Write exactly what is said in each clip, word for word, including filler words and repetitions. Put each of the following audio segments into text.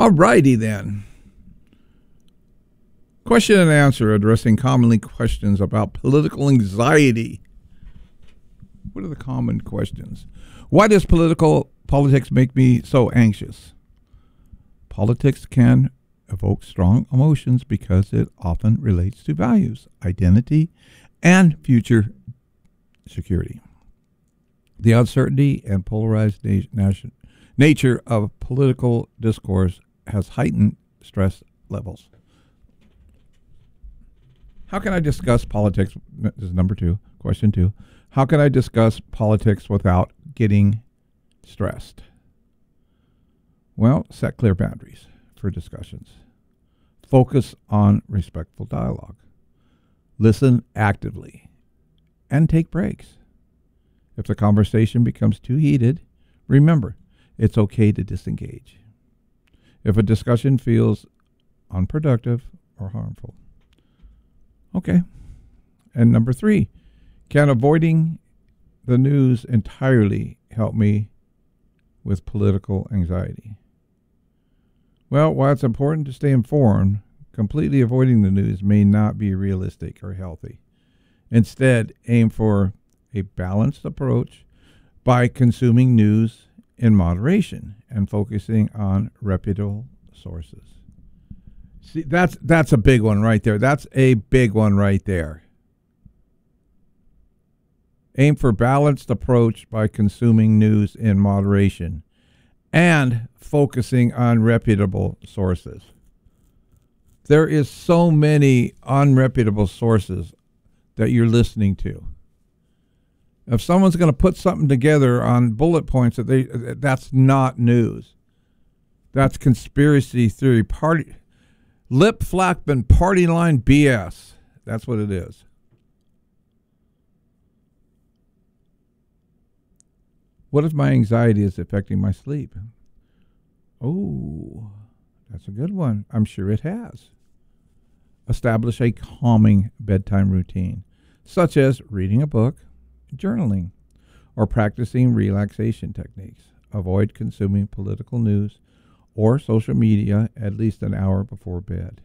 All righty then. Question and answer addressing commonly questions about political anxiety. What are the common questions? Why does political politics make me so anxious? Politics can evoke strong emotions because it often relates to values, identity, and future security. The uncertainty and polarized na- nation, nature of political discourse has heightened stress levels. How can I discuss politics? This is number two, question two. How can I discuss politics without getting stressed? Well, set clear boundaries for discussions. Focus on respectful dialogue. Listen actively and take breaks. If the conversation becomes too heated, remember, it's okay to disengage. If a discussion feels unproductive or harmful. Okay. And number three, can avoiding the news entirely help me with political anxiety? Well, while it's important to stay informed, completely avoiding the news may not be realistic or healthy. Instead, aim for a balanced approach by consuming news in moderation and focusing on reputable sources. See, that's that's a big one right there. That's a big one right there. Aim for balanced approach by consuming news in moderation and focusing on reputable sources. There is so many unreputable sources that you're listening to. If someone's going to put something together on bullet points, that they that's not news. That's conspiracy theory, party, lip flapping, party line B S. That's what it is. What if my anxiety is affecting my sleep? Oh, that's a good one. I'm sure it has. Establish a calming bedtime routine, such as reading a book, journaling, or practicing relaxation techniques. Avoid consuming political news or social media at least an hour before bed.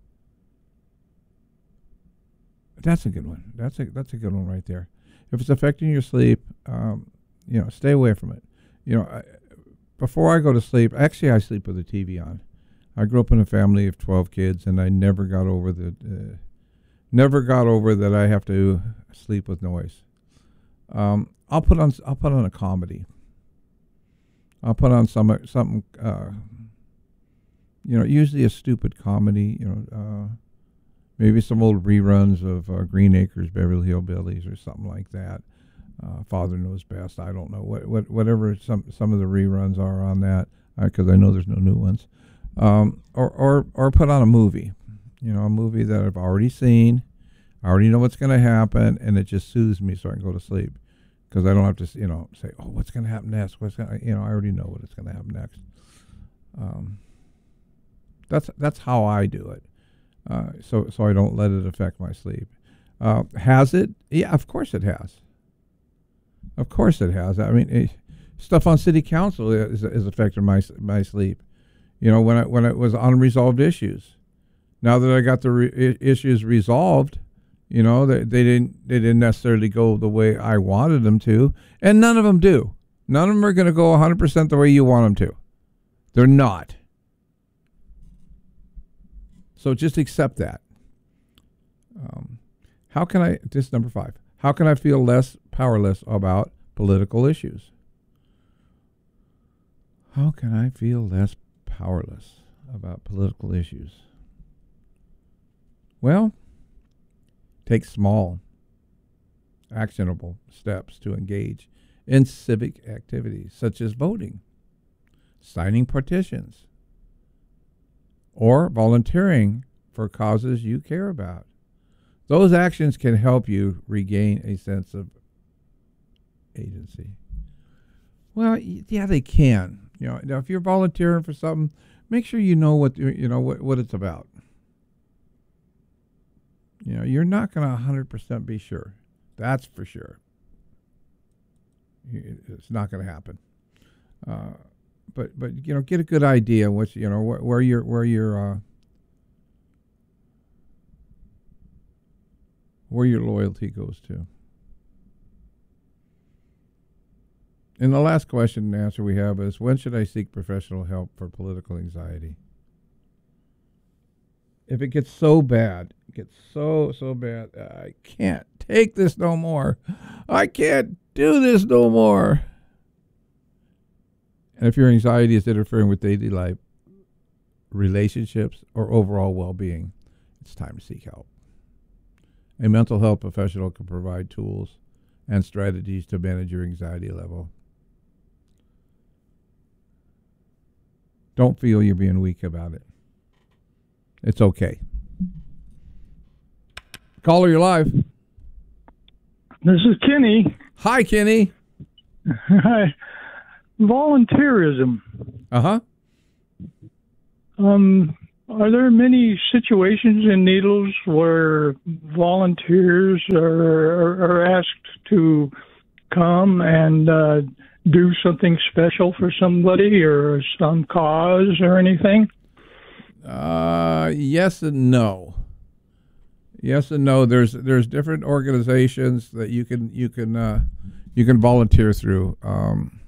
That's a good one. That's a that's a good one right there. If it's affecting your sleep, um, you know, stay away from it. You know, I, before I go to sleep, actually I sleep with the T V on. I grew up in a family of twelve kids, and I never got over the, uh, never got over that I have to sleep with noise. Um, I'll put on I'll put on a comedy. I'll put on some something, uh, you know, usually a stupid comedy. You know, uh, maybe some old reruns of uh, Green Acres, Beverly Hillbillies, or something like that. Uh, Father Knows Best. I don't know what, what whatever some some of the reruns are on that, because uh, I know there's no new ones. Um, or or or put on a movie. You know, a movie that I've already seen. I already know what's going to happen, and it just soothes me so I can go to sleep, because I don't have to, you know, say, oh, what's going to happen next? What's going, you know, I already know what it's going to happen next. Um, that's that's how I do it, uh, so so I don't let it affect my sleep. Uh, has it? Yeah, of course it has. Of course it has. I mean, it, stuff on city council is is affecting my my sleep. You know, when I when it was unresolved issues. Now that I got the re- issues resolved, you know, they, they didn't they didn't necessarily go the way I wanted them to, and none of them do. None of them are going to go one hundred percent the way you want them to. They're not. So just accept that. Um, how can I, this is number five, how can I feel less powerless about political issues? How can I feel less powerless about political issues? Well, take small, actionable steps to engage in civic activities such as voting, signing petitions, or volunteering for causes you care about. Those actions can help you regain a sense of agency. Well, yeah, they can. You know, now if you're volunteering for something, make sure you know what you know what, what it's about. You know, you're not going to one hundred percent be sure. That's for sure. It's not going to happen. Uh, but but you know, get a good idea what's you know where, where your where your uh, where your loyalty goes to. And the last question and answer we have is, when should I seek professional help for political anxiety? If it gets so bad, it gets so, so bad, I can't take this no more. I can't do this no more. And if your anxiety is interfering with daily life, relationships, or overall well-being, it's time to seek help. A mental health professional can provide tools and strategies to manage your anxiety level. Don't feel you're being weak about it. It's okay. Caller, you're live. This is Kenny. Hi, Kenny. Hi. Volunteerism. Uh-huh. Um, are there many situations in Needles where volunteers are, are, are asked to come and uh, do something special for somebody or some cause or anything? Uh, yes and no. Yes and no. There's there's different organizations that you can you can uh, you can volunteer through. Um,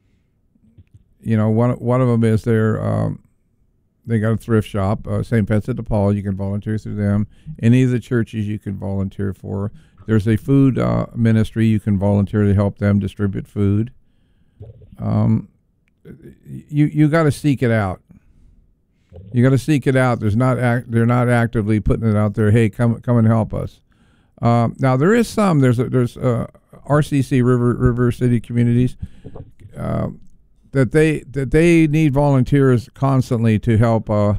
you know, one one of them is their um, they got a thrift shop, uh, Saint Vincent de Paul. You can volunteer through them. Any of the churches you can volunteer for. There's a food uh, ministry you can volunteer to help them distribute food. Um, you you got to seek it out. You got to seek it out. There's not act, they're not actively putting it out there. Hey, come come and help us. Um, now there is some. There's a, there's uh, R C C River River City Communities uh, that they that they need volunteers constantly to help uh,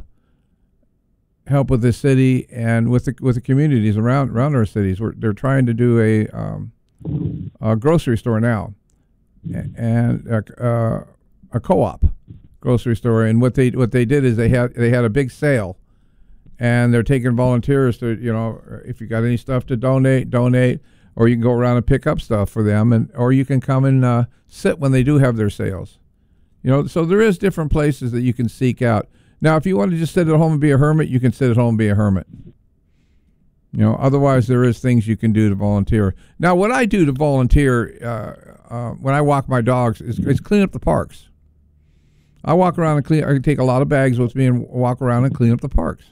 help with the city and with the with the communities around around our cities. We're, they're trying to do a um, a grocery store now, and a, uh, a co-op grocery store. And what they what they did is they had they had a big sale, and they're taking volunteers to, you know, if you got any stuff to donate, donate, or you can go around and pick up stuff for them, and or you can come and uh, sit when they do have their sales. You know, so there is different places that you can seek out. Now, if you want to just sit at home and be a hermit, you can sit at home and be a hermit. You know, otherwise there is things you can do to volunteer. Now, what I do to volunteer uh, uh, when I walk my dogs is, is clean up the parks. I walk around and clean. I can take a lot of bags with me and walk around and clean up the parks.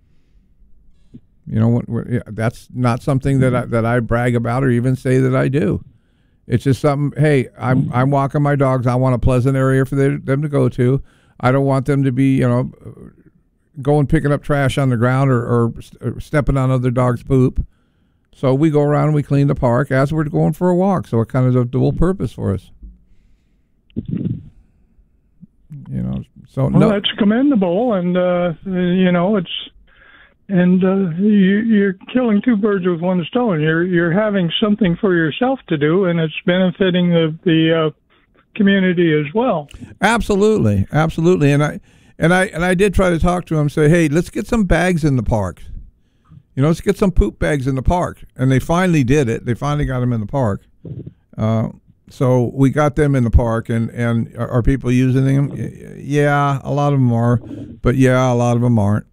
You know, what, what, yeah, that's not something that I, that I brag about or even say that I do. It's just something. Hey, I'm I'm walking my dogs. I want a pleasant area for them, them to go to. I don't want them to be, you know, going picking up trash on the ground or, or, or stepping on other dogs' poop. So we go around and we clean the park as we're going for a walk. So it kind of a dual purpose for us. You know, so well, no, that's commendable, and uh, you know, it's and uh, you, you're killing two birds with one stone. You're you're having something for yourself to do, and it's benefiting the the uh, community as well. Absolutely, absolutely, and I and I and I did try to talk to him, say, hey, let's get some bags in the park. You know, let's get some poop bags in the park, and they finally did it. They finally got them in the park. Uh, So we got them in the park, and, and are, are people using them? Yeah, a lot of them are, but yeah, a lot of them aren't.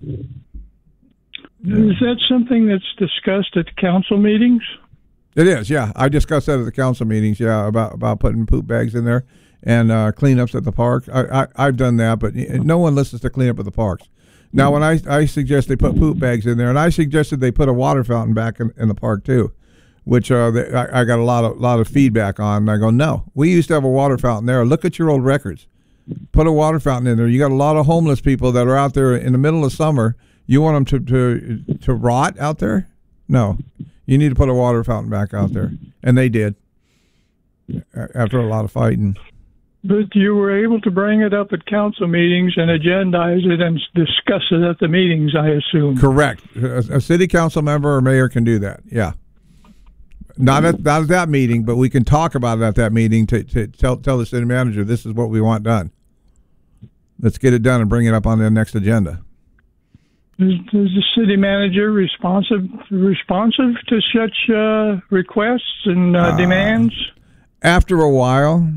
Is that something that's discussed at the council meetings? It is, yeah. I discussed that at the council meetings, yeah, about, about putting poop bags in there and uh, cleanups at the park. I, I, I've done that, but no one listens to cleanup at the parks. Now, when I, I suggest they put poop bags in there, and I suggested they put a water fountain back in, in the park too, which uh, they, I, I got a lot of lot of feedback on. And I go, no, we used to have a water fountain there. Look at your old records. Put a water fountain in there. You got a lot of homeless people that are out there in the middle of summer. You want them to, to, to rot out there? No. You need to put a water fountain back out there. And they did, after a lot of fighting. But you were able to bring it up at council meetings and agendize it and discuss it at the meetings, I assume. Correct. A, a city council member or mayor can do that, yeah. Not at not at that meeting, but we can talk about it at that meeting to, to tell tell the city manager this is what we want done. Let's get it done and bring it up on the next agenda. Is, is the city manager responsive responsive to such uh, requests and uh, uh, demands? After a while,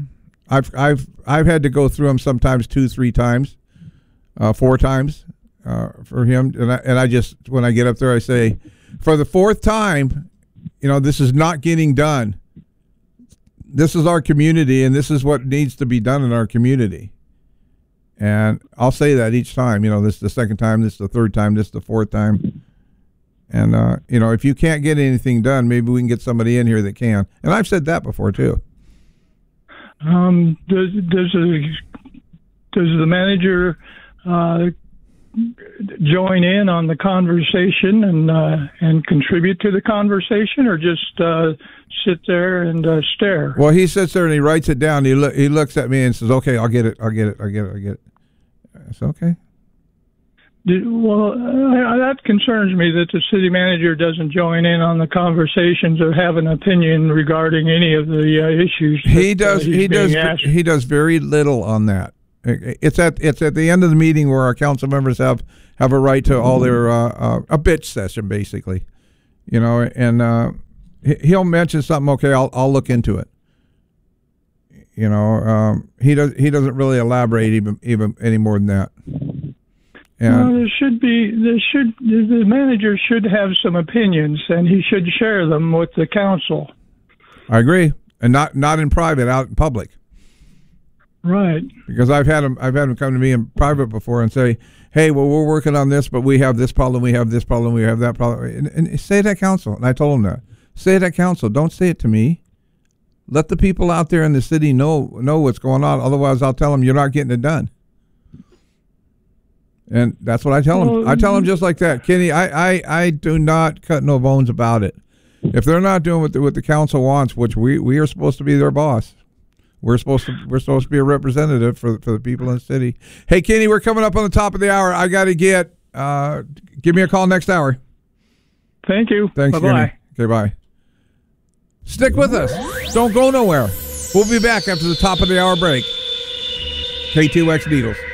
I've I've I've had to go through them sometimes two, three times, uh, four times uh, for him, and I and I just when I get up there I say, for the fourth time, you know, this is not getting done. This is our community, and this is what needs to be done in our community. And I'll say that each time. You know, this is the second time, this is the third time, this is the fourth time. And, uh, you know, if you can't get anything done, maybe we can get somebody in here that can. And I've said that before, too. Um, does, does, the, does the manager uh, join in on the conversation and uh, and contribute to the conversation, or just uh, sit there and uh, stare? Well, he sits there and he writes it down. He, lo- he looks at me and says, okay, I'll get it, I'll get it, I'll get it, I'll get it. It's okay. Did, well, uh, that concerns me that the city manager doesn't join in on the conversations or have an opinion regarding any of the uh, issues. He that, does. Uh, he does. asked. He does very little on that. It's at it's at the end of the meeting where our council members have, have a right to all their uh, uh, a bitch session, basically, you know. And uh, he'll mention something. Okay, I'll I'll look into it. You know, um, he does. He doesn't really elaborate even even any more than that. And well, there should be. There should. The manager should have some opinions, and he should share them with the council. I agree, and not not in private, out in public. Right. Because I've had him. I've had him come to me in private before and say, "Hey, well, we're working on this, but we have this problem. We have this problem. We have that problem." And, and say it at council. And I told him that. Say it at council. Don't say it to me. Let the people out there in the city know know what's going on. Otherwise, I'll tell them you're not getting it done. And that's what I tell them. Well, I tell them just like that, Kenny. I, I, I do not cut no bones about it. If they're not doing what the, what the council wants, which we, we are supposed to be their boss, we're supposed to we're supposed to be a representative for for the people in the city. Hey, Kenny, we're coming up on the top of the hour. I got to get. Uh, give me a call next hour. Thank you. Thanks, Bye-bye. Kenny. Okay, bye. Stick with us. Don't go nowhere. We'll be back after the top of the hour break. K two X Needles.